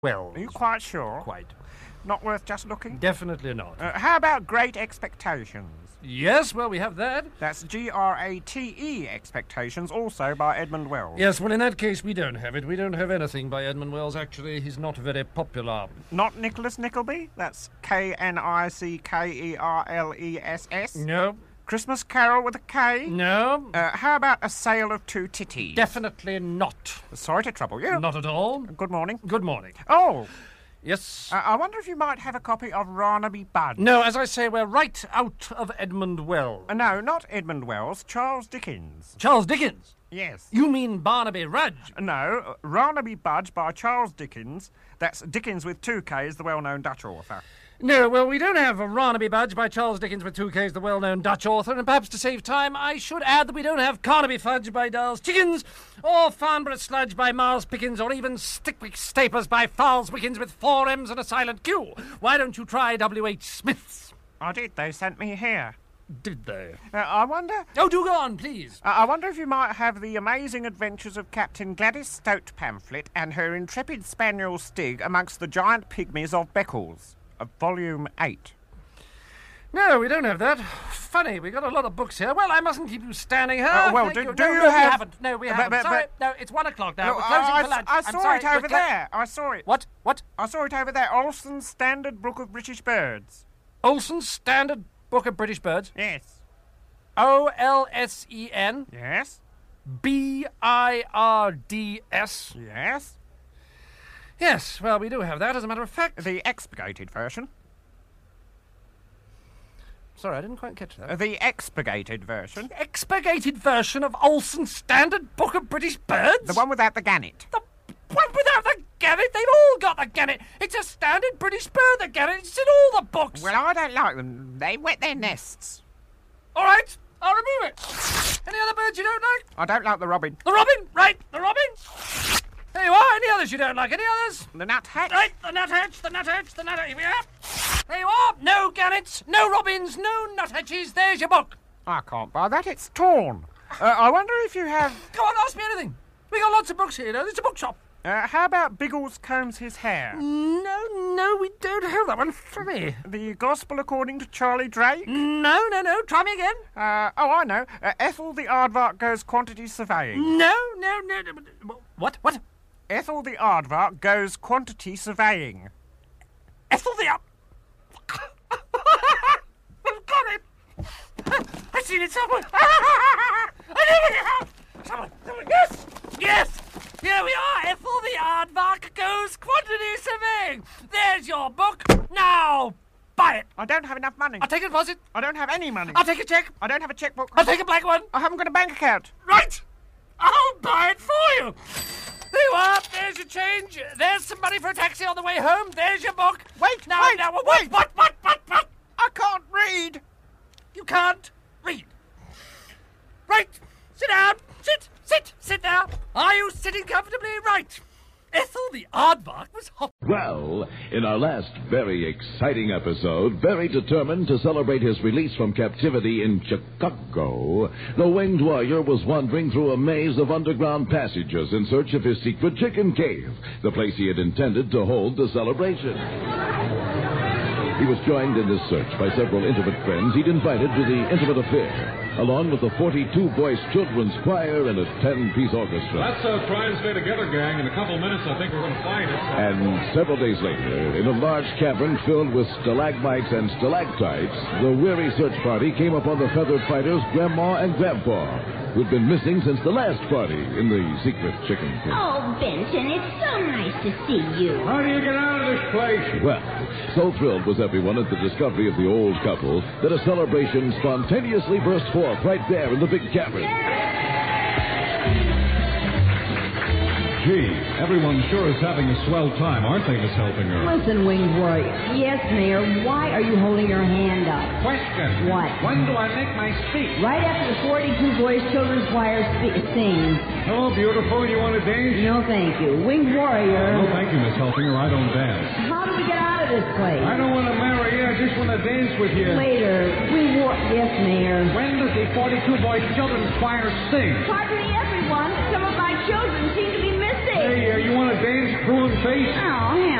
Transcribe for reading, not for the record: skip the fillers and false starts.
Wells. Are you quite sure? Quite. Not worth just looking? Definitely not. How about Great Expectations? Yes, well, we have that. That's Grate Expectations, also by Edmund Wells. Yes, well, in that case, we don't have it. We don't have anything by Edmund Wells, actually. He's not very popular. Not Nicholas Nickleby? That's Knickerless? No. Christmas Carol with a K? No. How about A Sale of Two Titties? Definitely not. Sorry to trouble you. Not at all. Good morning. Good morning. Oh, Yes? I wonder if you might have a copy of Barnaby Budge. No, as I say, we're right out of Edmund Wells. No, not Edmund Wells, Charles Dickens. Charles Dickens? Yes. You mean Barnaby Rudge? No, Barnaby Budge by Charles Dickens. That's Dickens with two Ks, the well-known Dutch author. No, well, we don't have a Barnaby Budge by Charles Dickens with two Ks, the well-known Dutch author, and perhaps to save time, I should add that we don't have Carnaby Fudge by Darles Chickens, or Farnborough Sludge by Miles Pickens, or even Stickwick Stapers by Fowles Wickens with four M's and a silent Q. Why don't you try W.H. Smith's? I did. They sent me here. Did they? I wonder... Oh, do go on, please. I wonder if you might have The Amazing Adventures of Captain Gladys Stout pamphlet and her intrepid spaniel Stig amongst the giant pygmies of Beccles. Volume 8. No, we don't have that. Funny, we got a lot of books here. Well, I mustn't keep you standing here. Well, Thank do no, you no, have... we haven't. No, we haven't. Sorry, no, it's 1 o'clock now. We're closing for lunch. I saw it over there. I saw it. What? I saw it over there. Olson's Standard Book of British Birds. Olson's Standard Book of British Birds? Yes. Olsen Yes. Birds. Yes. Yes, well, we do have that, as a matter of fact. The expurgated version. Sorry, I didn't quite catch that. The expurgated version. Expurgated version of Olson's Standard Book of British Birds? The one without the gannet. The one without the gannet? They've all got the gannet. It's a standard British bird, the gannet. It's in all the books. Well, I don't like them. They wet their nests. All right, I'll remove it. Any other birds you don't like? I don't like the robin. The robin, right, the robin. There you are. Any others you don't like? Any others? The nuthatch. Right, the nuthatch. Here we are. There you are. No gannets, no robins, no nuthatches. There's your book. I can't buy that. It's torn. I wonder if you have... Go on, ask me anything. We got lots of books here, you know. It's a bookshop. How about Biggles Combs His Hair? No, we don't have that one. Funny. The Gospel According to Charlie Drake? No. Try me again. I know. Ethel the Aardvark Goes Quantity Surveying. No. What? Ethel the Aardvark Goes Quantity Surveying. Ethel the I've got it. I've seen it somewhere. I know it. Someone. Yes. Here we are. Ethel the Aardvark Goes Quantity Surveying. There's your book. Now, buy it. I don't have enough money. I'll take a deposit. I don't have any money. I'll take a cheque. I don't have a checkbook. I'll take a blank one. I haven't got a bank account. Right. I'll buy it for you. There you are. There's your change. There's some money for a taxi on the way home. There's your book. Wait. What? I can't read. You can't read. Right. Sit down. Sit down. Are you sitting comfortably? Right. Ethel the Aardvark was hot. Well, in our last very exciting episode, very determined to celebrate his release from captivity in Chicago, the winged warrior was wandering through a maze of underground passages in search of his secret chicken cave, the place he had intended to hold the celebration. He was joined in his search by several intimate friends he'd invited to the intimate affair, along with a 42-voice children's choir and a 10-piece orchestra. Let's try and stay together, gang. In a couple of minutes, I think we're going to find it. And several days later, in a large cavern filled with stalagmites and stalactites, the weary search party came upon the feathered fighters' Grandma and Grandpa, who'd been missing since the last party in the secret chicken coop. Oh, Benson, it's so nice to see you. How do you get out of this place? Well, so thrilled was everyone at the discovery of the old couple that a celebration spontaneously burst forth right there in the big cavern. Gee, everyone sure is having a swell time, aren't they, Miss Helfinger? Listen, Winged Warrior. Yes, Mayor, why are you holding your hand up? Question. What? When do I make my speech? Right after the 42-voice children's choir sings. Hello, beautiful. You want to dance? No, thank you. Winged Warrior. No, thank you, Miss Helfinger. I don't dance. How do we get out of this place? I don't want to marry you. I just want to dance with you. Later. Yes, Mayor. When does the 42-voice children's choir sing? Hardly everyone. Some of my children seem to be missing. Hey, you want to dance, crew and face? Oh, hell